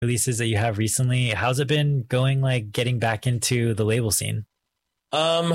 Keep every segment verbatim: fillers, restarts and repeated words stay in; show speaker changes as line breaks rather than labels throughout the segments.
releases that you have recently. How's it been going, like getting back into the label scene?
Um,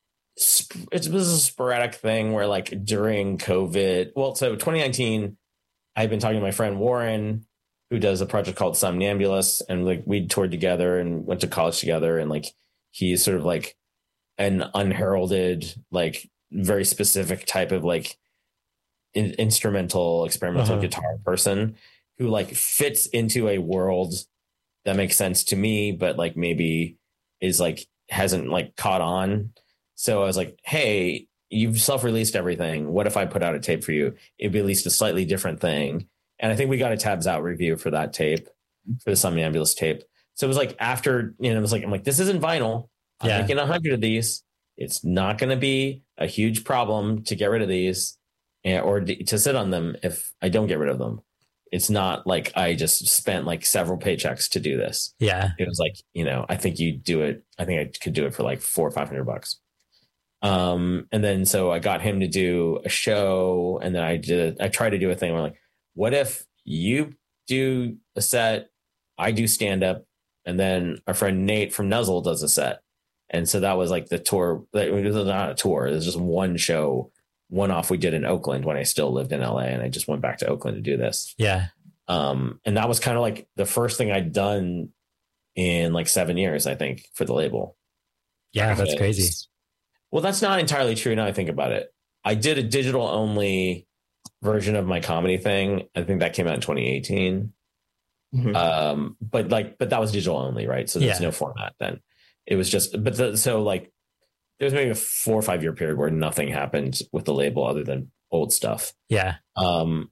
it was a sporadic thing where like during COVID, well, so twenty nineteen, I've been talking to my friend Warren, who does a project called Somnambulous, and like we toured together and went to college together, and like he's sort of like an unheralded, like very specific type of like in, instrumental experimental uh-huh. guitar person who like fits into a world that makes sense to me, but like maybe is like hasn't like caught on. So I was like, hey, you've self-released everything. What if I put out a tape for you? It'd be at least a slightly different thing. And I think we got a Tabs Out review for that tape, for the Somnambulous tape. So it was like after, you know, it was like, I'm like, this isn't vinyl. I'm yeah. making a hundred of these. It's not going to be a huge problem to get rid of these or to sit on them if I don't get rid of them. It's not like I just spent like several paychecks to do this.
Yeah.
It was like, you know, I think you do it. I think I could do it for like four or five hundred bucks. Um, and then so I got him to do a show, and then I did, I tried to do a thing where like, what if you do a set, I do stand up, and then our friend Nate from Nuzzle does a set. And so that was like the tour. It was not a tour. It was just one show, one off we did in Oakland when I still lived in L A, and I just went back to Oakland to do this.
Yeah.
Um, and that was kind of like the first thing I'd done in like seven years, I think, for the label.
Yeah, that's crazy.
Well, that's not entirely true now I think about it. I did a digital only version of my comedy thing. I think that came out in twenty eighteen. Mm-hmm. Um, but like, but that was digital only, right? So there's yeah. no format then. It was just, but the, so like, there's maybe a four or five year period where nothing happened with the label other than old stuff.
Yeah.
Um,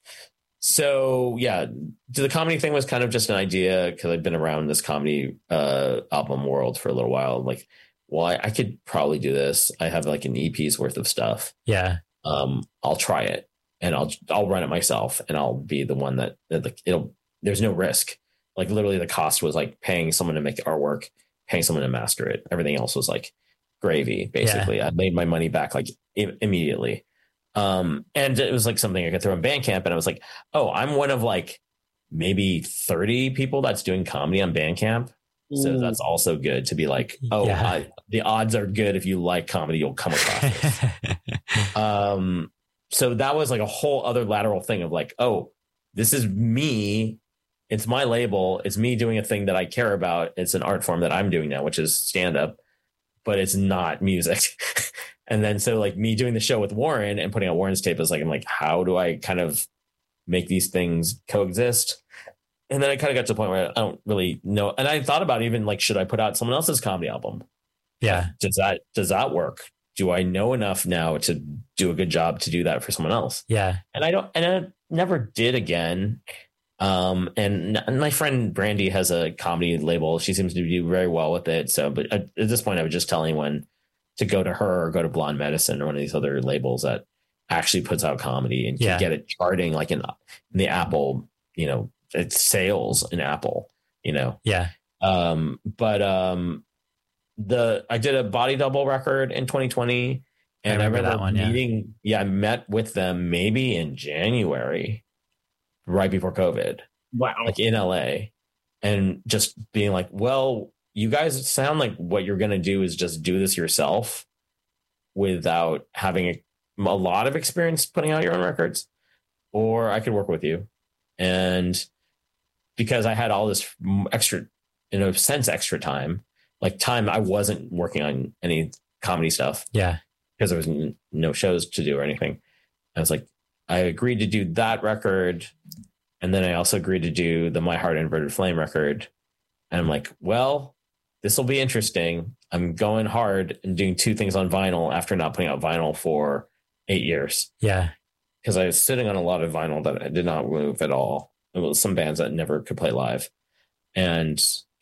so yeah, the comedy thing was kind of just an idea because I'd been around this comedy uh, album world for a little while. Like, well, I, I could probably do this. I have like an E P's worth of stuff.
Yeah.
Um, I'll try it and I'll, I'll run it myself, and I'll be the one that, that like, it'll, there's no risk. Like literally the cost was like paying someone to make artwork, paying someone to master it. Everything else was like gravy, basically. Yeah. I made my money back like I- immediately. Um, and it was like something I could throw in Bandcamp, and I was like, oh, I'm one of like maybe thirty people that's doing comedy on Bandcamp. So that's also good to be like, oh, yeah. I, the odds are good. If you like comedy, you'll come across this. um, so that was like a whole other lateral thing of like, oh, this is me. It's my label. It's me doing a thing that I care about. It's an art form that I'm doing now, which is stand up, but it's not music. And then so like me doing the show with Warren and putting out Warren's tape is like, I'm like, how do I kind of make these things coexist? And then I kind of got to the point where I don't really know. And I thought about even like, should I put out someone else's comedy album?
Yeah.
Does that, does that work? Do I know enough now to do a good job to do that for someone else?
Yeah.
And I don't, and I never did again. Um, and, and my friend Brandy has a comedy label. She seems to do very well with it. So, but at, at this point I would just tell anyone to go to her or go to Blonde Medicine or one of these other labels that actually puts out comedy and
yeah.
can get it charting like in, in the Apple, you know, it's sales in Apple, you know?
Yeah.
Um, but, um, the, I did a Body Double record in twenty twenty, and I remember, I remember that one, meeting. Yeah. yeah. I met with them maybe in January, right before COVID.
Wow.
Like in L A, and just being like, well, you guys sound like what you're going to do is just do this yourself without having a, a lot of experience putting out your own records, or I could work with you. And because I had all this extra, in a sense, extra time, like time I wasn't working on any comedy stuff.
Yeah.
Because there was n- no shows to do or anything. I was like, I agreed to do that record. And then I also agreed to do the My Heart Inverted Flame record. And I'm like, well, this will be interesting. I'm going hard and doing two things on vinyl after not putting out vinyl for eight years.
Yeah.
Because I was sitting on a lot of vinyl that I did not move at all. It was some bands that never could play live. And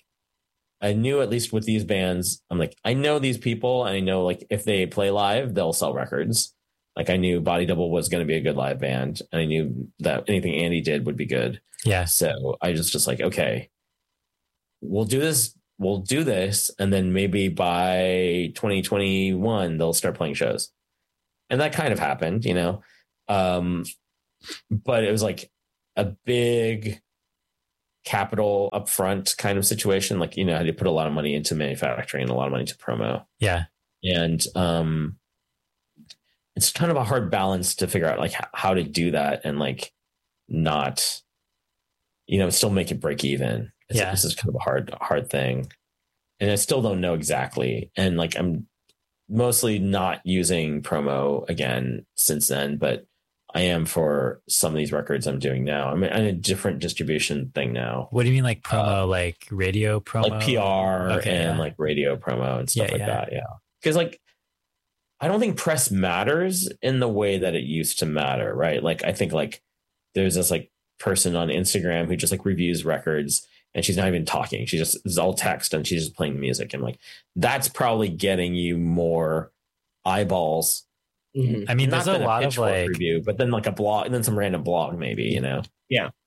I knew, at least with these bands, I'm like, I know these people, and I know like if they play live, they'll sell records. Like I knew Body Double was going to be a good live band, and I knew that anything Andy did would be good.
Yeah.
So I just just like, okay, we'll do this. We'll do this. And then maybe by twenty twenty-one, they'll start playing shows. And that kind of happened, you know? Um, but it was like a big capital upfront kind of situation. Like, you know, how to put a lot of money into manufacturing and a lot of money to promo.
Yeah.
And um, it's kind of a hard balance to figure out like h- how to do that and like not, you know, still make it break even. It's,
Yeah.
This is kind of a hard, hard thing. And I still don't know exactly. And like, I'm mostly not using promo again since then, but I am for some of these records I'm doing now. I'm in a different distribution thing now.
What do you mean like promo, uh, like radio promo?
Like P R
okay,
and
yeah.
like radio promo and stuff
yeah,
like
yeah.
that. Yeah. Because like, I don't think press matters in the way that it used to matter, right? Like, I think like there's this like person on Instagram who just like reviews records and she's not even talking. She just is all text and she's just playing music. And like, that's probably getting you more eyeballs.
Mm-hmm. I mean,
Not
there's a lot of like
review, but then like a blog and then some random blog, maybe, you know?
Yeah.